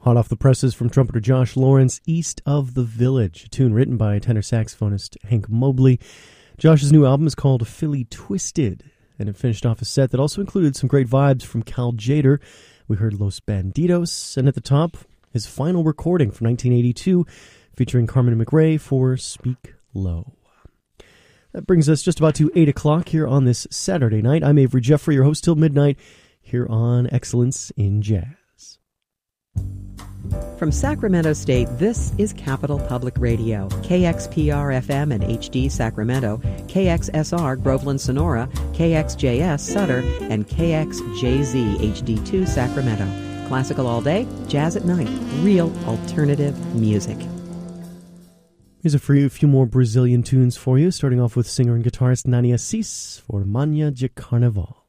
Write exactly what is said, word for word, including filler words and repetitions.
Hot off the presses from trumpeter Josh Lawrence, East of the Village, a tune written by tenor saxophonist Hank Mobley. Josh's new album is called Philly Twisted, and it finished off a set that also included some great vibes from Cal Tjader. We heard Los Bandidos, and at the top, his final recording from nineteen eighty-two, featuring Carmen McRae for Speak Low. That brings us just about to eight o'clock here on this Saturday night. I'm Avery Jeffrey, your host till midnight, here on Excellence in Jazz. From Sacramento State, this is Capital Public Radio, K X P R F M and H D Sacramento, K X S R Groveland Sonora, K X J S Sutter, and K X J Z H D two Sacramento. Classical all day, jazz at night, real alternative music. Here's a few, few more Brazilian tunes for you, starting off with singer and guitarist Nani Assis for Manhã de Carnaval.